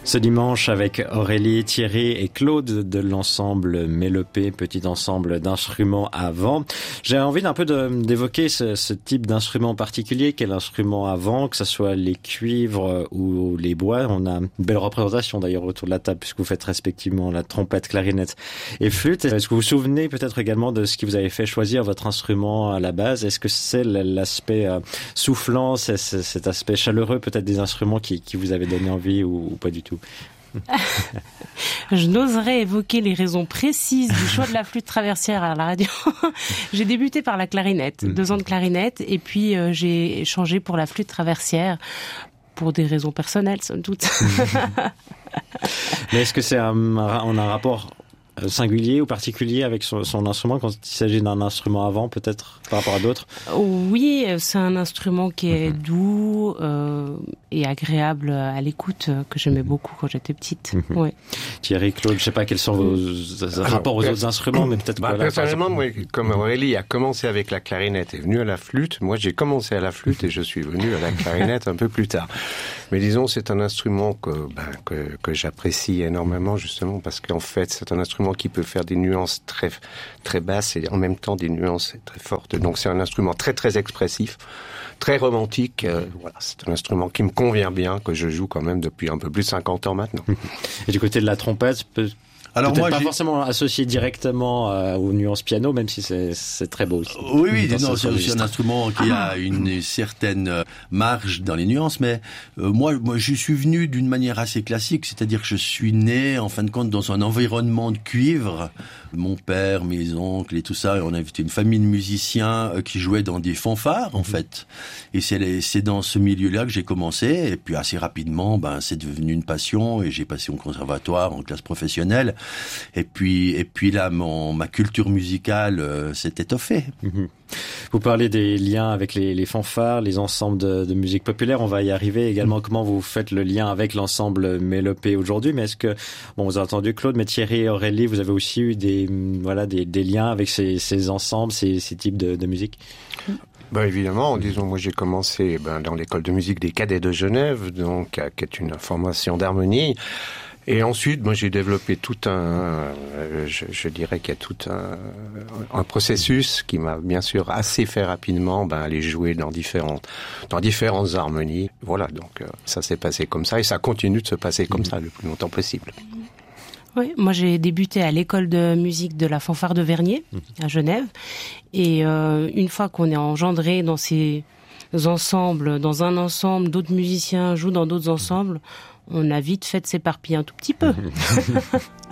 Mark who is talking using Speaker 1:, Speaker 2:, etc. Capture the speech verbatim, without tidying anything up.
Speaker 1: Ce dimanche avec Aurélie, Thierry et Claude de l'ensemble Mélopée, petit ensemble d'instruments à vent. J'ai envie d'un peu de, d'évoquer ce, ce type d'instrument particulier qu'est l'instrument à vent, que ce soit les cuivres ou les bois. On a une belle représentation d'ailleurs autour de la table puisque vous faites respectivement la trompette, clarinette et flûte. Est-ce que vous vous souvenez peut-être également de ce qui vous avait fait choisir votre instrument à la base? Est-ce que c'est l'aspect soufflant, c'est cet aspect chaleureux peut-être des instruments qui, qui vous avait donné envie ou, ou pas du tout?
Speaker 2: Je n'oserais évoquer les raisons précises du choix de la flûte traversière à la radio. J'ai débuté par la clarinette, mmh. deux ans de clarinette, et puis euh, j'ai changé pour la flûte traversière pour des raisons personnelles, somme toute.
Speaker 1: Mais est-ce que c'est un, on a un rapport singulier ou particulier avec son, son instrument quand il s'agit d'un instrument à vent peut-être par rapport à d'autres?
Speaker 2: Oui, c'est un instrument qui est mmh. doux euh, et agréable à l'écoute, que j'aimais beaucoup quand j'étais petite. Mmh. Ouais.
Speaker 1: Thierry, Claude, je sais pas quels sont vos mmh. rapports aux autres instruments, mais peut-être
Speaker 3: bah,
Speaker 1: voilà,
Speaker 3: personnellement, moi, comme Aurélie a commencé avec la clarinette et est venue à la flûte, moi j'ai commencé à la flûte et je suis venu à la clarinette un peu plus tard. Mais disons, c'est un instrument que, ben, que, que j'apprécie énormément justement parce qu'en fait, c'est un instrument qui peut faire des nuances très, très basses et en même temps des nuances très fortes. Donc c'est un instrument très, très expressif, très romantique. Euh, voilà, c'est un instrument qui me convient bien, que je joue quand même depuis un peu plus de cinquante ans maintenant.
Speaker 1: Et du côté de la trompette, peut
Speaker 4: Alors
Speaker 1: peut-être
Speaker 4: moi,
Speaker 1: pas
Speaker 4: j'ai...
Speaker 1: forcément associé directement euh, aux nuances piano, même si c'est, c'est très beau aussi.
Speaker 4: Oui, oui, non, c'est aussi un instrument qui a une certaine marge dans les nuances, mais euh, moi, moi, je suis venu d'une manière assez classique, c'est-à-dire que je suis né, en fin de compte, dans un environnement de cuivre. Mon père, mes oncles et tout ça, on avait une famille de musiciens euh, qui jouaient dans des fanfares, en fait. Et c'est, les, c'est dans ce milieu-là que j'ai commencé, et puis assez rapidement, ben, c'est devenu une passion, et j'ai passé au conservatoire, en classe professionnelle. Et puis, et puis là, mon, ma culture musicale euh, s'est étoffée.
Speaker 1: Mmh. Vous parlez des liens avec les, les fanfares, les ensembles de, de musique populaire. On va y arriver également. Mmh. Comment vous faites le lien avec l'ensemble Mélopée aujourd'hui? Mais est-ce que, bon, vous avez entendu Claude, mais Thierry et Aurélie, vous avez aussi eu des, voilà, des, des liens avec ces, ces ensembles, ces, ces types de, de musique?
Speaker 3: Ben évidemment, disons, moi j'ai commencé ben, dans l'école de musique des Cadets de Genève, donc qui est une formation d'harmonie. Et ensuite, moi, j'ai développé tout un, euh, je, je dirais qu'il y a tout un, un processus qui m'a bien sûr assez fait rapidement, ben, aller jouer dans différentes, dans différentes harmonies. Voilà, donc euh, ça s'est passé comme ça et ça continue de se passer comme ça le plus longtemps possible.
Speaker 2: Oui, moi j'ai débuté à l'école de musique de la fanfare de Vernier, à Genève. Et euh, une fois qu'on est engendré dans ces ensembles, dans un ensemble, d'autres musiciens jouent dans d'autres ensembles, on a vite fait de s'éparpiller un tout petit peu.